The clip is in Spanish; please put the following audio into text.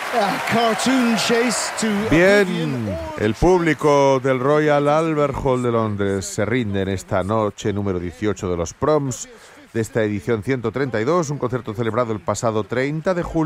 Bien, el público del Royal Albert Hall de Londres se rinde en esta noche número 18 de los Proms de esta edición 132, un concierto celebrado el pasado 30 de julio